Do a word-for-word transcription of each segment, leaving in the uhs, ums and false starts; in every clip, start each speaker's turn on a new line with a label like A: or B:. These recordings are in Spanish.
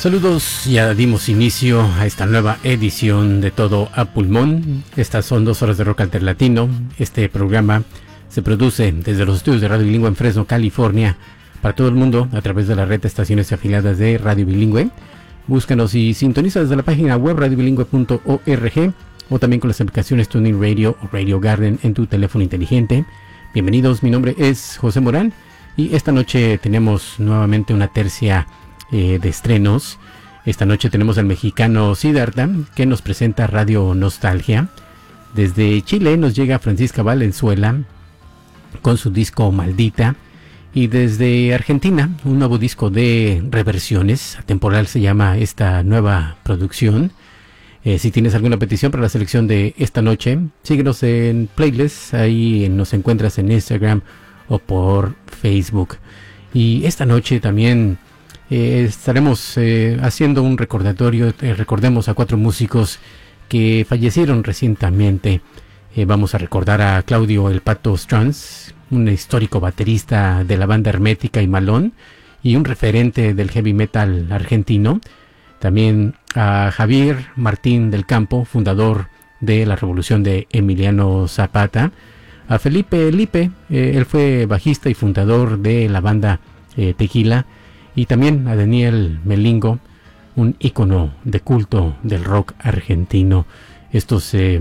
A: Saludos, ya dimos inicio a esta nueva edición de Todo a Pulmón. Estas son dos horas de rock alterlatino. Este programa se produce desde los estudios de Radio Bilingüe en Fresno, California, para todo el mundo a través de la red de estaciones afiliadas de Radio Bilingüe. Búscanos y sintoniza desde la página web radio bilingüe punto org o también con las aplicaciones TuneIn Radio o Radio Garden en tu teléfono inteligente. Bienvenidos, mi nombre es José Morán y esta noche tenemos nuevamente una tercia eh, de estrenos. Esta noche tenemos al mexicano Siddhartha, que nos presenta Radio Nostalgia. Desde Chile nos llega Francisca Valenzuela con su disco Maldita. Y desde Argentina, un nuevo disco de reversiones. Atemporal se llama esta nueva producción. Eh, si tienes alguna petición para la selección de esta noche, síguenos en playlists. Ahí nos encuentras en Instagram o por Facebook. Y esta noche también eh, estaremos eh, haciendo un recordatorio. Eh, recordemos a cuatro músicos que fallecieron recientemente. Eh, vamos a recordar a Claudio El Pato Strunz, un histórico baterista de la banda Hermética y Malón y un referente del heavy metal argentino. También a Javier Martín del Campo, fundador de la Revolución de Emiliano Zapata. A Felipe Lipe, eh, él fue bajista y fundador de la banda eh, Tequila. Y también a Daniel Melingo, un ícono de culto del rock argentino. Estos eh,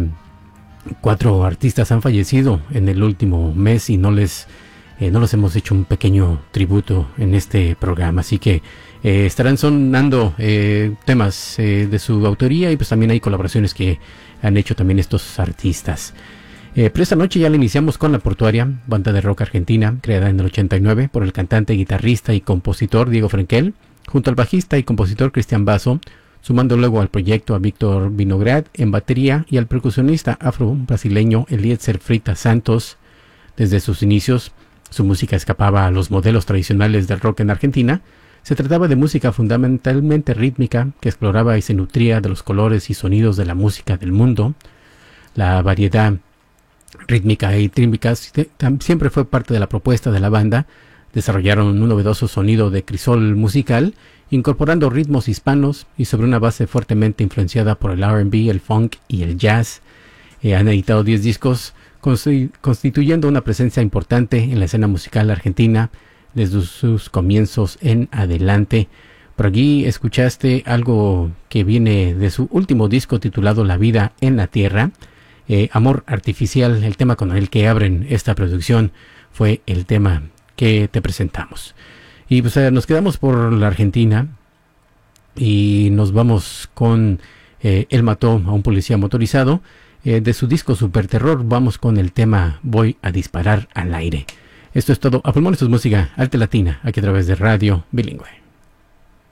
A: cuatro artistas han fallecido en el último mes y no les eh, no les hemos hecho un pequeño tributo en este programa, así que eh, estarán sonando eh, temas eh, de su autoría y pues también hay colaboraciones que han hecho también estos artistas. Eh, pero esta noche ya la iniciamos con La Portuaria, banda de rock argentina creada en el ochenta y nueve por el cantante, guitarrista y compositor Diego Frenkel, junto al bajista y compositor Cristian Basso, sumando luego al proyecto a Víctor Vinograd en batería y al percusionista afro-brasileño Eliezer Frita Santos. Desde sus inicios, su música escapaba a los modelos tradicionales del rock en Argentina. Se trataba de música fundamentalmente rítmica que exploraba y se nutría de los colores y sonidos de la música del mundo. La variedad rítmica y trímbica siempre fue parte de la propuesta de la banda. Desarrollaron un novedoso sonido de crisol musical, incorporando ritmos hispanos y sobre una base fuertemente influenciada por el R and B, el funk y el jazz. Eh, han editado diez discos, constituyendo una presencia importante en la escena musical argentina desde sus comienzos en adelante. Por aquí escuchaste algo que viene de su último disco titulado La Vida en la Tierra. Eh, Amor Artificial, el tema con el que abren esta producción, fue el tema que te presentamos. Y pues eh, nos quedamos por la Argentina y nos vamos con eh, Él mató a un policía motorizado. Eh, de su disco Super Terror vamos con el tema Voy a disparar al aire. Esto es todo a pulmón, esto es música alterlatina aquí a través de Radio Bilingüe.